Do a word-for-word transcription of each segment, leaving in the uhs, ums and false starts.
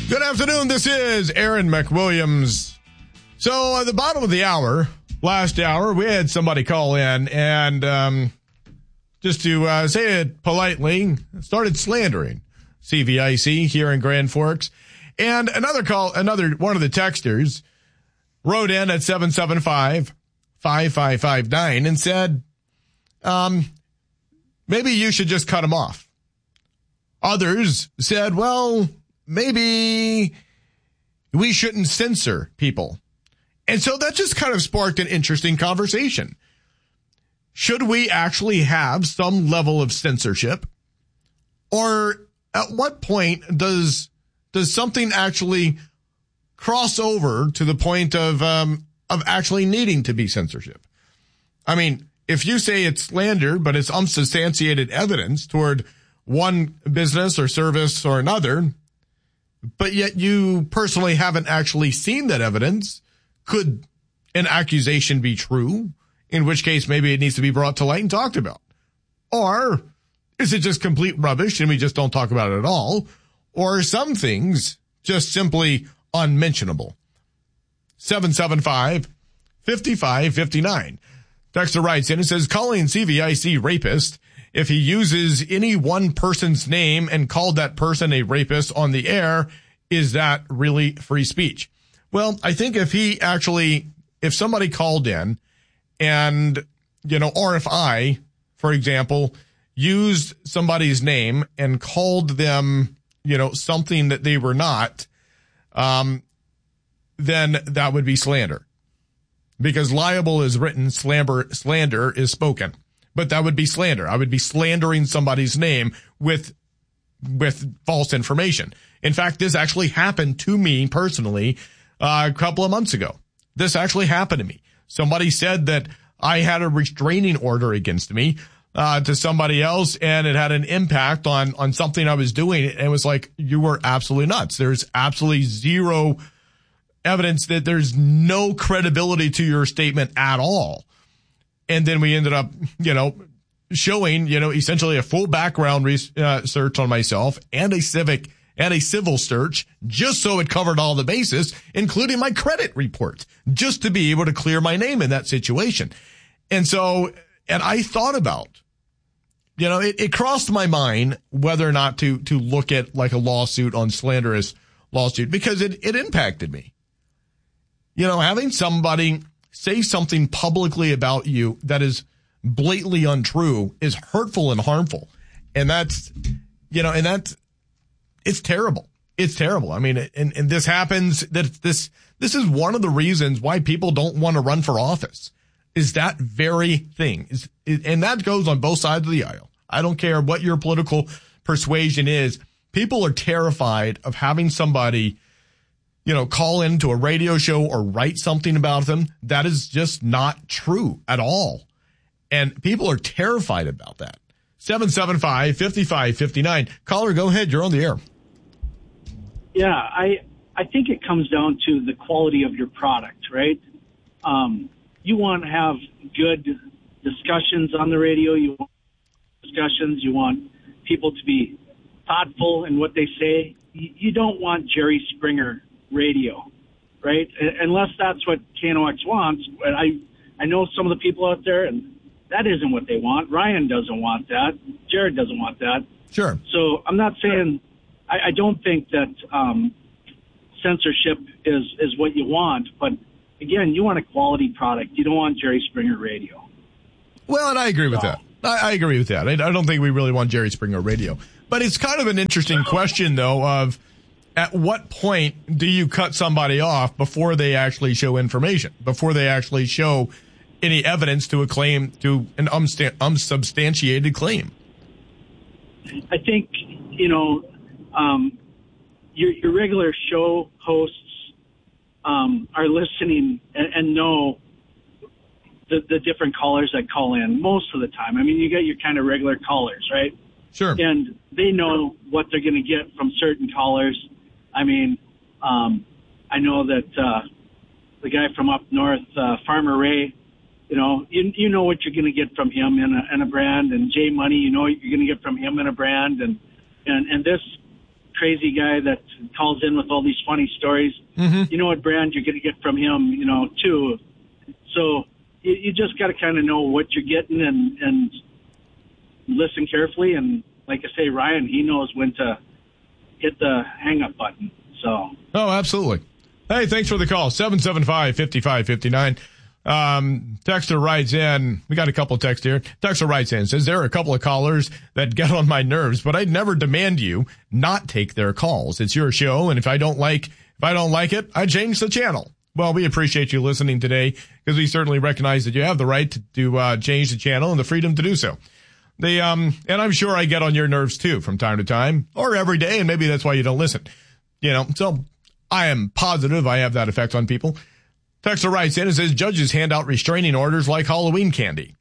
Good afternoon. This is Aaron McWilliams. So at the bottom of the hour, last hour, we had somebody call in and um, just to uh, say it politely, started slandering C V I C here in Grand Forks. And another call, another one of the texters wrote in at seven seven five, five five five nine and said, um, maybe you should just cut him off. Others said, well, maybe we shouldn't censor people. And so that just kind of sparked an interesting conversation. Should we actually have some level of censorship? Or at what point does does something actually cross over to the point of um, of actually needing to be censorship? I mean, if you say it's slander, but it's unsubstantiated evidence toward one business or service or another, but yet you personally haven't actually seen that evidence, could an accusation be true? In which case, maybe it needs to be brought to light and talked about. Or is it just complete rubbish and we just don't talk about it at all? Or are some things just simply unmentionable? seven seven five, five five five nine. Dexter writes in and says, calling C V I C rapist, if he uses any one person's name and called that person a rapist on the air, is that really free speech? Well, I think if he actually, if somebody called in and, you know, or if I, for example, used somebody's name and called them, you know, something that they were not, um, then that would be slander. Because liable is written, slander, slander is spoken. But that would be slander. I would be slandering somebody's name with with false information. In fact, this actually happened to me personally uh, a couple of months ago. This actually happened to me. Somebody said that I had a restraining order against me uh, to somebody else, and it had an impact on on something I was doing. And it was like, you were absolutely nuts. There's absolutely zero evidence that there's no credibility to your statement at all. And then we ended up, you know, showing, you know, essentially a full background research on myself and a civic and a civil search, just so it covered all the bases, including my credit report, just to be able to clear my name in that situation. And so, and I thought about, you know, it, it crossed my mind whether or not to, to look at like a lawsuit on slanderous lawsuit, because it, it impacted me. You know, having somebody say something publicly about you that is blatantly untrue is hurtful and harmful. And that's, you know, and that's, it's terrible. It's terrible. I mean, and, and this happens, that this, this is one of the reasons why people don't want to run for office, is that very thing. Is, and that goes on both sides of the aisle. I don't care what your political persuasion is. People are terrified of having somebody, you know, call into a radio show or write something about them that is just not true at all. And people are terrified about that. seven seven five, five five five nine. Caller, go ahead. You're on the air. Yeah, I I think it comes down to the quality of your product, right? Um, you want to have good discussions on the radio. You want discussions. You want people to be thoughtful in what they say. You don't want Jerry Springer radio, right? Unless that's what K N O X wants. I I know some of the people out there, and that isn't what they want. Ryan doesn't want that. Jared doesn't want that. Sure. So I'm not saying, I, I don't think that um, censorship is, is what you want, but again, you want a quality product. You don't want Jerry Springer radio. Well, and I agree with so. that. I, I agree with that. I, I don't think we really want Jerry Springer radio. But it's kind of an interesting question, though, of at what point do you cut somebody off before they actually show information, before they actually show any evidence to a claim, to an unsubstantiated claim? I think, you know, um, your, your regular show hosts um, are listening and, and know the, the different callers that call in most of the time. I mean, you get your kind of regular callers, right? Sure. And they know what they're going to get from certain callers. I mean, um, I know that uh, the guy from up north, uh, Farmer Ray, you know, you, you know what you're going to get from him in a, in a brand, and Jay Money, you know what you're going to get from him in a brand, and, and, and this crazy guy that calls in with all these funny stories. Mm-hmm. You know what brand you're going to get from him, you know, too. So you, you just got to kind of know what you're getting and, and listen carefully. And like I say, Ryan, he knows when to hit the hang-up button. So. Oh, absolutely. Hey, thanks for the call. seven seven five, five five five nine. Um, texter writes in, we got a couple of texts here. Texter writes in, says, there are a couple of callers that get on my nerves, but I'd never demand you not take their calls. It's your show, and if I don't like, if I don't like it, I change the channel. Well, we appreciate you listening today, because we certainly recognize that you have the right to, to uh, change the channel and the freedom to do so. The, um, and I'm sure I get on your nerves too from time to time, or every day, and maybe that's why you don't listen. You know, so I am positive I have that effect on people. Texter writes in and says, judges hand out restraining orders like Halloween candy.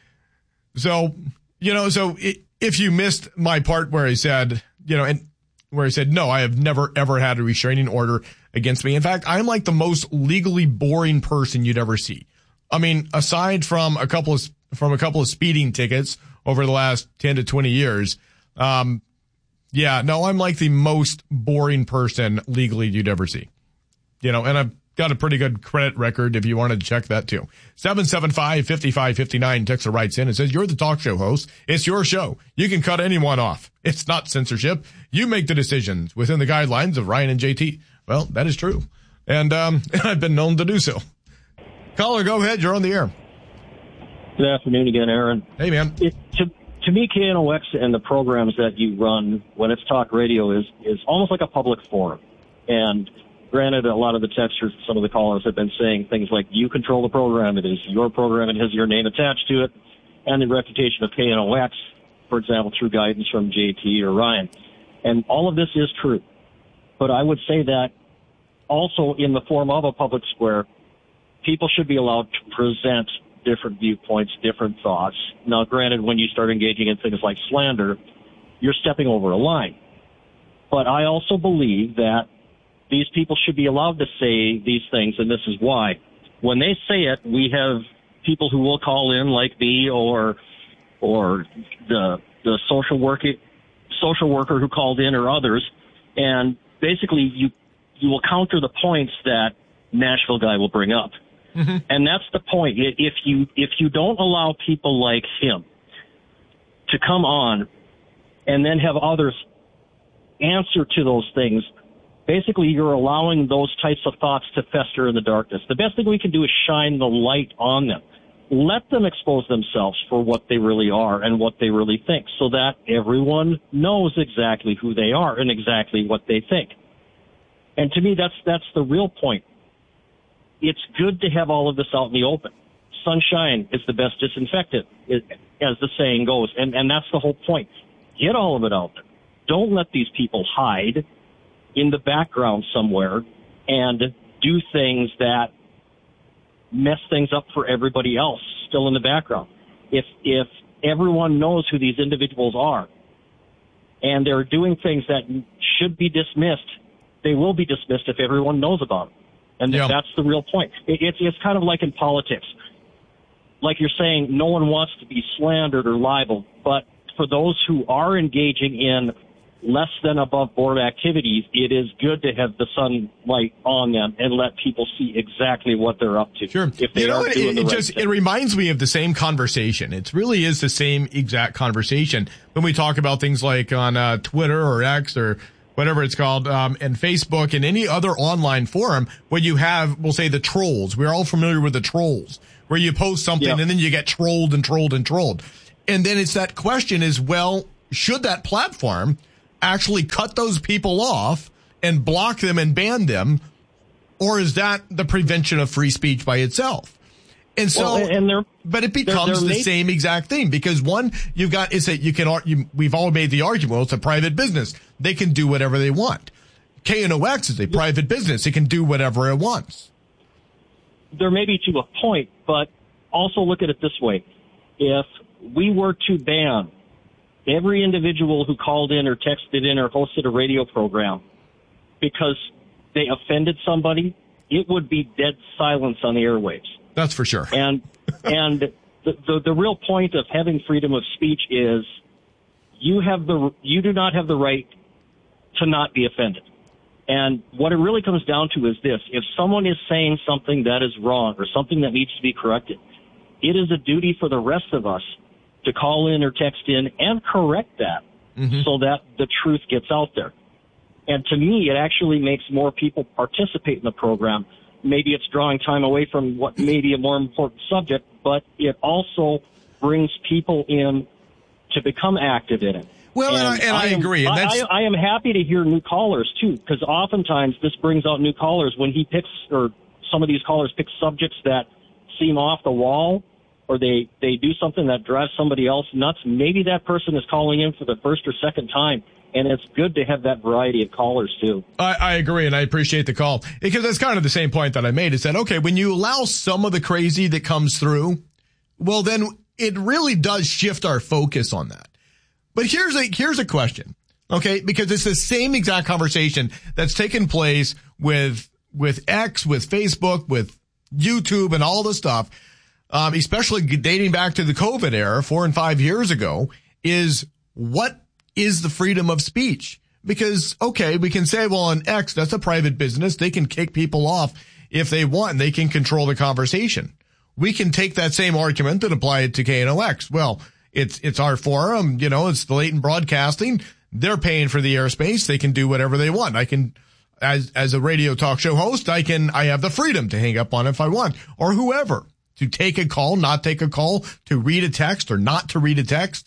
So, you know, so if you missed my part where I said, you know, and where I said, no, I have never, ever had a restraining order against me. In fact, I'm like the most legally boring person you'd ever see. I mean, aside from a couple of, from a couple of speeding tickets over the last ten to twenty years, um, yeah, no, I'm like the most boring person legally you'd ever see. You know, and I've got a pretty good credit record if you wanted to check that too. seven seven five, five five five nine. Texter writes in and says, you're the talk show host. It's your show. You can cut anyone off. It's not censorship. You make the decisions within the guidelines of Ryan and J T. Well, that is true. And, um, I've been known to do so. Caller, go ahead. You're on the air. Good afternoon again, Aaron. Hey, man. It, to, to me, K N O X and the programs that you run when it's talk radio is, is almost like a public forum. And granted, a lot of the texters, some of the callers have been saying things like, you control the program, it is your program, it has your name attached to it, and the reputation of K N O X, for example, through guidance from J T or Ryan. And all of this is true. But I would say that also in the form of a public square, people should be allowed to present different viewpoints, different thoughts. Now, granted, when you start engaging in things like slander, you're stepping over a line. But I also believe that these people should be allowed to say these things, and this is why. When they say it, we have people who will call in, like me or or the the social worker social worker who called in, or others, and basically you you will counter the points that Nashville guy will bring up, mm-hmm. and that's the point. If you if you don't allow people like him to come on, and then have others answer to those things, basically, you're allowing those types of thoughts to fester in the darkness. The best thing we can do is shine the light on them. Let them expose themselves for what they really are and what they really think, so that everyone knows exactly who they are and exactly what they think. And to me, that's that's the real point. It's good to have all of this out in the open. Sunshine is the best disinfectant, as the saying goes, and, and that's the whole point. Get all of it out there. Don't let these people hide in the background somewhere and do things that mess things up for everybody else still in the background. If if everyone knows who these individuals are and they're doing things that should be dismissed, they will be dismissed if everyone knows about them. And yeah. that's the real point. It, it's it's kind of like in politics. Like you're saying, no one wants to be slandered or libeled, but for those who are engaging in less than above board activities, it is good to have the sunlight on them and let people see exactly what they're up to. Sure. If they you know, are it, doing it the right just thing. It reminds me of the same conversation. It really is the same exact conversation when we talk about things like on uh, Twitter or X or whatever it's called, um, and Facebook and any other online forum where you have, we'll say, the trolls. We're all familiar with the trolls, where you post something yeah. and then you get trolled and trolled and trolled. And then it's that question is, well, should that platform actually cut those people off and block them and ban them, or is that the prevention of free speech by itself? And so, well, and they're, but it becomes they're, they're the made- same exact thing, because one, you've got, is that you can, you, we've all made the argument, well, it's a private business. They can do whatever they want. K N O X is a private business. It can do whatever it wants. There may be to a point, but also look at it this way. If we were to ban every individual who called in or texted in or hosted a radio program because they offended somebody, it would be dead silence on the airwaves. That's for sure. And and the, the the real point of having freedom of speech is you have the you do not have the right to not be offended. And what it really comes down to is this. If someone is saying something that is wrong or something that needs to be corrected, it is a duty for the rest of us to call in or text in and correct that mm-hmm. so that the truth gets out there. And to me, it actually makes more people participate in the program. Maybe it's drawing time away from what may be a more important subject, but it also brings people in to become active in it. Well, and, and, I, and I, I am, agree. And that's... I, I am happy to hear new callers, too, because oftentimes this brings out new callers when he picks, or some of these callers pick subjects that seem off the wall, or they, they do something that drives somebody else nuts. Maybe that person is calling in for the first or second time, and it's good to have that variety of callers, too. I, I agree, and I appreciate the call, because that's kind of the same point that I made, is that, okay, when you allow some of the crazy that comes through, well, then it really does shift our focus on that. But here's a here's a question, okay? Because it's the same exact conversation that's taken place with with X, with Facebook, with YouTube, and all the stuff, um, especially dating back to the COVID era, four and five years ago, is what is the freedom of speech? Because, okay, we can say, well, on X, that's a private business. They can kick people off if they want. They can control the conversation. We can take that same argument and apply it to K N O X. Well, It's, it's our forum, you know, it's the latent broadcasting. They're paying for the airspace. They can do whatever they want. I can, as, as a radio talk show host, I can, I have the freedom to hang up on if I want, or whoever, to take a call, not take a call, to read a text or not to read a text.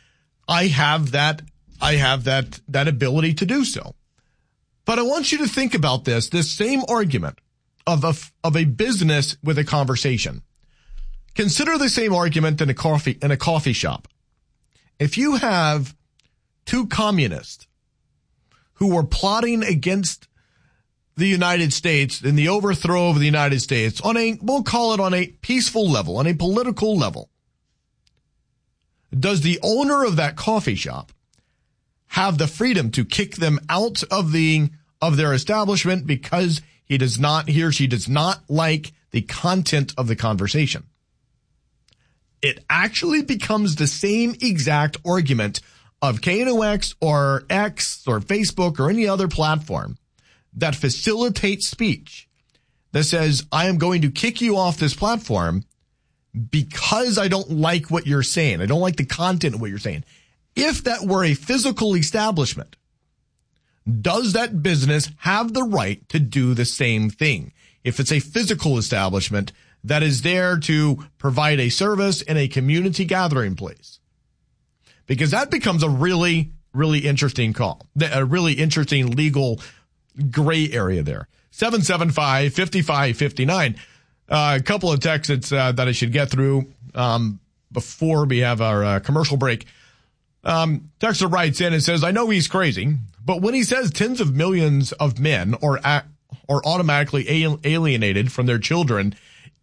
I have that, I have that, that ability to do so. But I want you to think about this, this same argument of a, of a business with a conversation. Consider the same argument in a coffee, in a coffee shop. If you have two communists who were plotting against the United States and the overthrow of the United States on a, we'll call it on a peaceful level, on a political level, does the owner of that coffee shop have the freedom to kick them out of the, of their establishment because he does not, he or she does not like the content of the conversation? It actually becomes the same exact argument of K N O X or X or Facebook or any other platform that facilitates speech that says, I am going to kick you off this platform because I don't like what you're saying. I don't like the content of what you're saying. If that were a physical establishment, does that business have the right to do the same thing? If it's a physical establishment that is there to provide a service in a community gathering place. Because that becomes a really, really interesting call, a really interesting legal gray area there. seven seven five, five five five nine. Uh, a couple of texts uh, that I should get through um, before we have our uh, commercial break. Um, Texter writes in and says, I know he's crazy, but when he says tens of millions of men are, a- are automatically alienated from their children,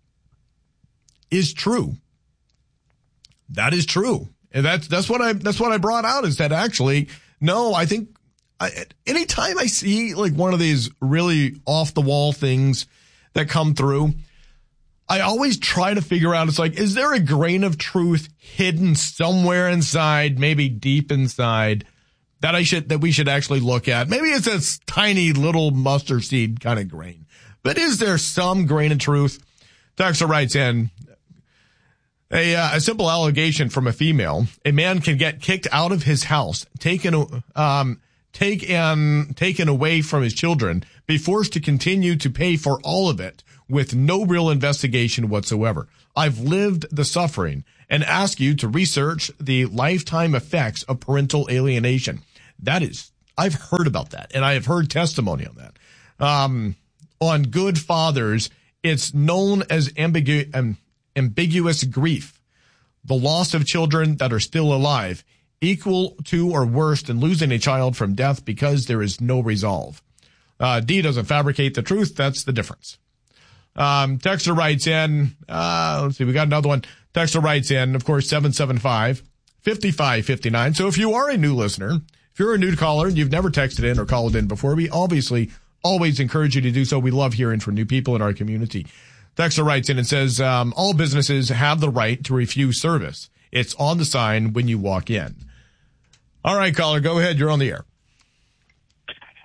is true. That is true. And that's, that's what I, that's what I brought out, is that actually, no, I think I, anytime I see like one of these really off the wall things that come through, I always try to figure out, it's like, is there a grain of truth hidden somewhere inside, maybe deep inside, that I should, that we should actually look at? Maybe it's a tiny little mustard seed kind of grain, but is there some grain of truth? Texter writes in, A, uh, a simple allegation from a female. A man can get kicked out of his house, taken, um, take and taken away from his children, be forced to continue to pay for all of it with no real investigation whatsoever. I've lived the suffering and ask you to research the lifetime effects of parental alienation. That is, I've heard about that, and I have heard testimony on that. Um, on Good Fathers, it's known as ambigu- um, ambiguous grief, the loss of children that are still alive, equal to or worse than losing a child from death because there is no resolve. Uh, D doesn't fabricate the truth. That's the difference. Um, Texter writes in, uh, let's see, we got another one. Texter writes in, of course, seven seven five, five five five nine. So if you are a new listener, if you're a new caller and you've never texted in or called in before, we obviously always encourage you to do so. We love hearing from new people in our community. Texter writes in and says, um, all businesses have the right to refuse service. It's on the sign when you walk in. All right, caller, go ahead. You're on the air.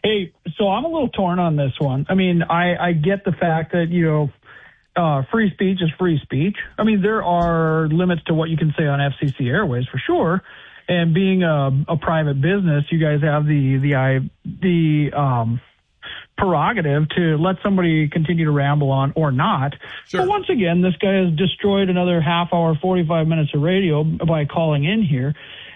Hey, so I'm a little torn on this one. I mean, I, I get the fact that, you know, uh, free speech is free speech. I mean, there are limits to what you can say on F C C Airways for sure. And being a, a private business, you guys have the, the, the, um, prerogative to let somebody continue to ramble on or not. Sure. But once again, this guy has destroyed another half hour, forty-five minutes of radio by calling in here,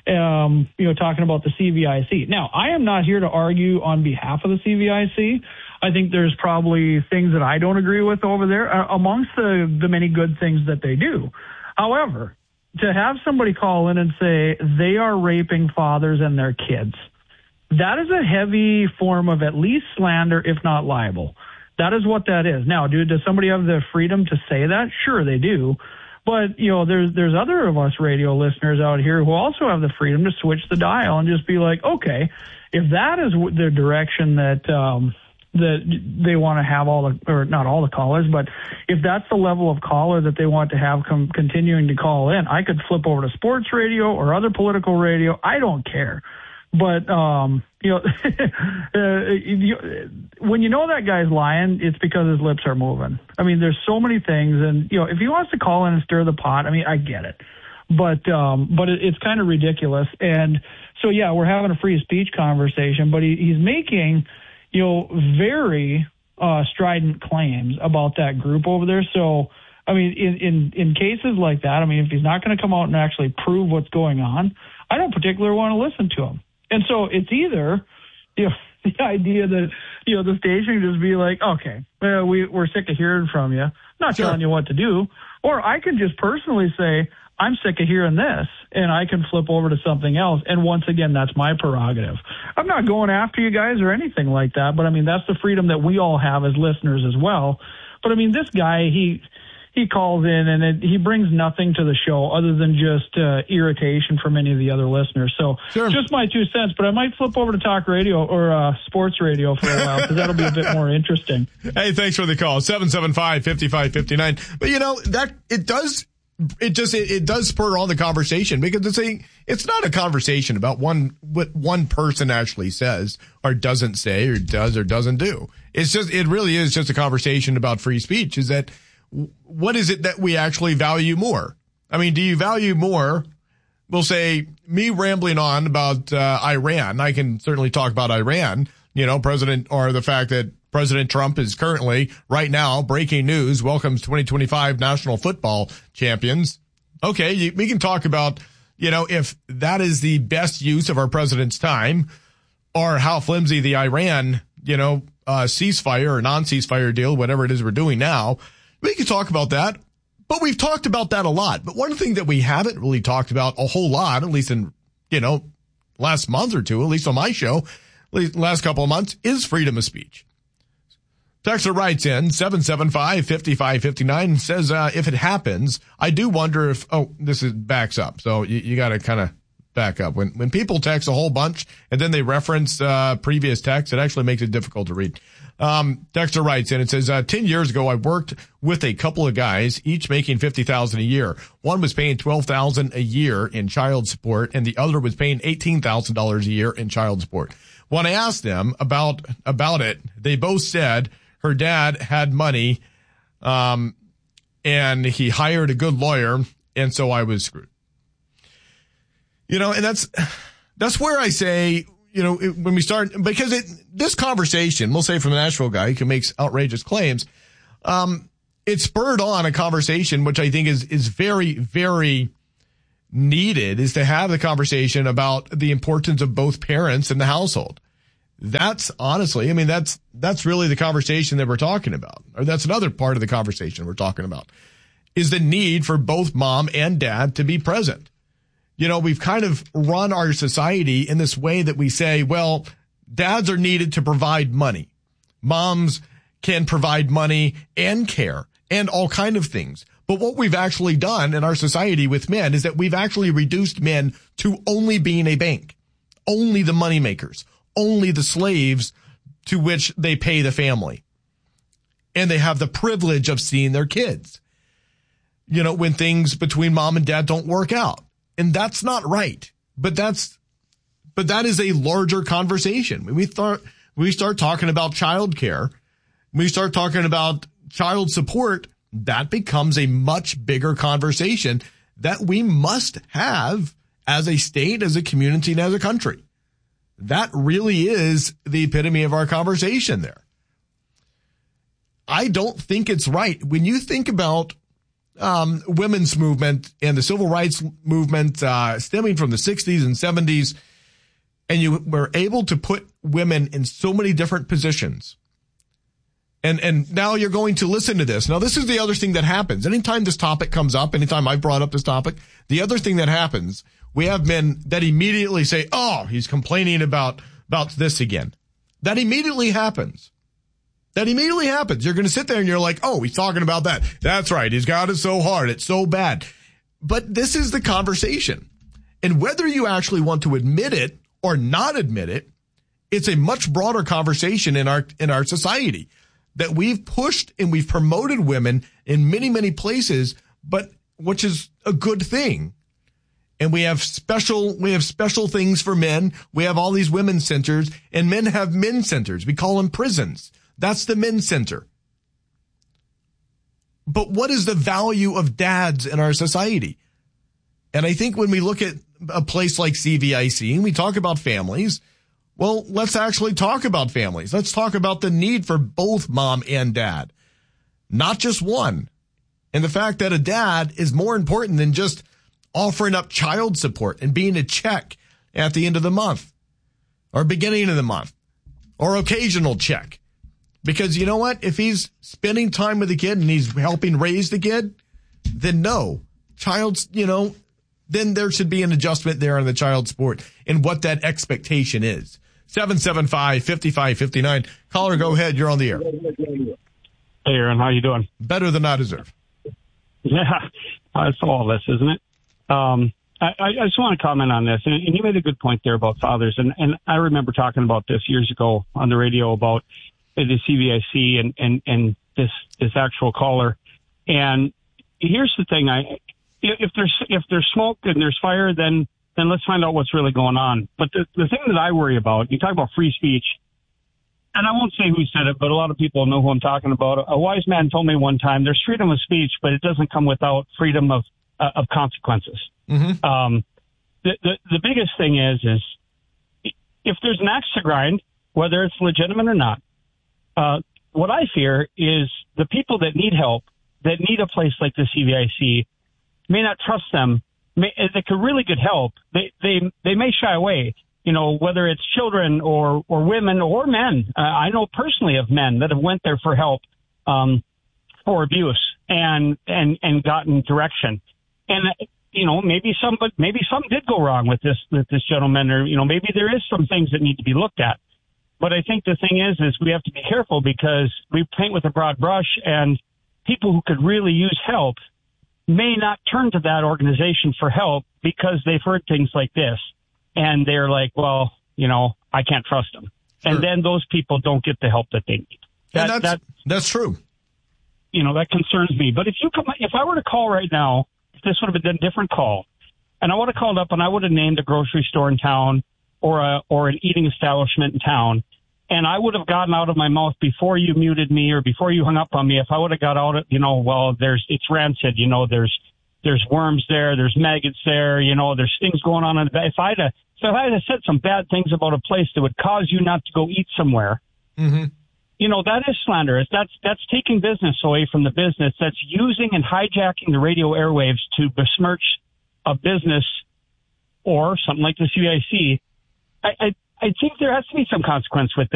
um, you know, talking about the C V I C. Now, I am not here to argue on behalf of the C V I C. I think there's probably things that I don't agree with over there uh, amongst the, the many good things that they do. However, to have somebody call in and say they are raping fathers and their kids, that is a heavy form of at least slander, if not libel. That is what that is. Now, dude, does somebody have the freedom to say that? Sure, they do. But, you know, there's there's other of us radio listeners out here who also have the freedom to switch the dial and just be like, okay, if that is the direction that um, that they want to have all the, or not all the callers, but if that's the level of caller that they want to have come continuing to call in, I could flip over to sports radio or other political radio. I don't care. But, um, you know, uh, you, when you know that guy's lying, it's because his lips are moving. I mean, there's so many things. And, you know, if he wants to call in and stir the pot, I mean, I get it. But um, but it, it's kind of ridiculous. And so, yeah, we're having a free speech conversation, but he, he's making, you know, very uh, strident claims about that group over there. So, I mean, in, in, in cases like that, I mean, if he's not going to come out and actually prove what's going on, I don't particularly want to listen to him. And so it's either, you know, the idea that, you know, the station can just be like, okay, well, we, we're sick of hearing from you, not Sure. telling you what to do. Or I can just personally say, I'm sick of hearing this, and I can flip over to something else. And once again, that's my prerogative. I'm not going after you guys or anything like that, but I mean, that's the freedom that we all have as listeners as well. But I mean, this guy, he... He calls in and it, he brings nothing to the show other than just uh, irritation from any of the other listeners. So Sure. just my two cents, but I might flip over to talk radio or uh, sports radio for a while because that'll be a bit more interesting. Hey, thanks for the call. seven seven five, five five five nine. But you know, that it does, it just, it, it does spur on the conversation because it's a, it's not a conversation about one, what one person actually says or doesn't say or does or doesn't do. It's just, it really is just a conversation about free speech. Is that, what is it that we actually value more? I mean, do you value more, we'll say, me rambling on about uh, Iran? I can certainly talk about Iran, you know, President, or the fact that President Trump is currently, right now, breaking news, welcomes twenty twenty-five national football champions. Okay, you, we can talk about, you know, if that is the best use of our president's time or how flimsy the Iran, you know, uh, ceasefire or non-ceasefire deal, whatever it is we're doing now. We could talk about that, but we've talked about that a lot. But one thing that we haven't really talked about a whole lot, at least in, you know, last month or two, at least on my show, at least last couple of months, is freedom of speech. Texter writes in seven seven five, five five five nine, says, uh, if it happens, I do wonder if, oh, this is backs up. So you, you got to kind of back up. When, when people text a whole bunch and then they reference, uh, previous texts, it actually makes it difficult to read. Um, Dexter writes in, it says, uh, ten years ago, I worked with a couple of guys, each making fifty thousand dollars a year. One was paying twelve thousand dollars a year in child support, and the other was paying eighteen thousand dollars a year in child support. When I asked them about, about it, they both said her dad had money, um, and he hired a good lawyer, and so I was screwed. You know, and that's, that's where I say, you know, it, when we start, because it, this conversation, we'll say from the Nashville guy who makes outrageous claims, um, it spurred on a conversation, which I think is, is very, very needed, is to have the conversation about the importance of both parents in the household. That's honestly, I mean, that's, that's really the conversation that we're talking about, or that's another part of the conversation we're talking about, is the need for both mom and dad to be present. You know, we've kind of run our society in this way that we say, well, dads are needed to provide money. Moms can provide money and care and all kind of things. But what we've actually done in our society with men is that we've actually reduced men to only being a bank, only the money makers, only the slaves to which they pay the family. And they have the privilege of seeing their kids, you know, when things between mom and dad don't work out. And that's not right. But that's, but that is a larger conversation. We thought, we start talking about childcare, we start talking about child support, that becomes a much bigger conversation that we must have as a state, as a community, and as a country. That really is the epitome of our conversation there. I don't think it's right. When you think about um, women's movement and the civil rights movement uh, stemming from the sixties and seventies, and you were able to put women in so many different positions, and and now you're going to listen to this. Now, this is the other thing that happens. Anytime this topic comes up, anytime I brought up this topic, the other thing that happens, we have men that immediately say, oh, he's complaining about, about this again. That immediately happens. That immediately happens. You're going to sit there and you're like, oh, he's talking about that. That's right. He's got it so hard. It's so bad. But this is the conversation. And whether you actually want to admit it or not admit it, it's a much broader conversation in our, in our society that we've pushed and we've promoted women in many, many places, but which is a good thing. And we have special, we have special things for men. We have all these women's centers, and men have men's centers. We call them prisons. That's the men's center. But what is the value of dads in our society? And I think when we look at a place like C V I C and we talk about families, well, let's actually talk about families. Let's talk about the need for both mom and dad, not just one. And the fact that a dad is more important than just offering up child support and being a check at the end of the month or beginning of the month or occasional check. Because you know what? If he's spending time with the kid and he's helping raise the kid, then no. Child's, you know, then there should be an adjustment there on the child support and what that expectation is. seven seven five, five five five nine. Caller, go ahead. You're on the air. Hey, Aaron. How you doing? Better than I deserve. Yeah, that's all this, isn't it? Um, I, I just want to comment on this, and, and you made a good point there about fathers, and, and I remember talking about this years ago on the radio about the C V I C and, and, and this, this actual caller. And here's the thing. I, if there's, if there's smoke and there's fire, then, then let's find out what's really going on. But the, the thing that I worry about, you talk about free speech, and I won't say who said it, but a lot of people know who I'm talking about. A wise man told me one time, there's freedom of speech, but it doesn't come without freedom of, uh, of consequences. Mm-hmm. Um, the, the, the biggest thing is, is if there's an axe to grind, whether it's legitimate or not, Uh, what I fear is the people that need help, that need a place like the C V I C, may not trust them. May, that could really get help. They they they may shy away. You know, whether it's children or or women or men. Uh, I know personally of men that have went there for help um, for abuse and and and gotten direction. And you know, maybe some, but maybe some did go wrong with this with this gentleman, or you know, maybe there is some things that need to be looked at. But I think the thing is, is we have to be careful because we paint with a broad brush, and people who could really use help may not turn to that organization for help because they've heard things like this. And they're like, well, you know, I can't trust them. Sure. And then those people don't get the help that they need. That, and that's, that, that's true. You know, that concerns me. But if you come, if I were to call right now, this would have been a different call. And I would have called up and I would have named a grocery store in town or a, or an eating establishment in town. And I would have gotten out of my mouth before you muted me or before you hung up on me. If I would have got out of, you know, well, there's, it's rancid, you know, there's, there's worms there, there's maggots there, you know, there's things going on in the back. If I'd have, so if I had said some bad things about a place that would cause you not to go eat somewhere, mm-hmm. you know, that is slanderous. That's, that's taking business away from the business. That's using and hijacking the radio airwaves to besmirch a business or something like the C V I C. I, I, I think there has to be some consequence with that.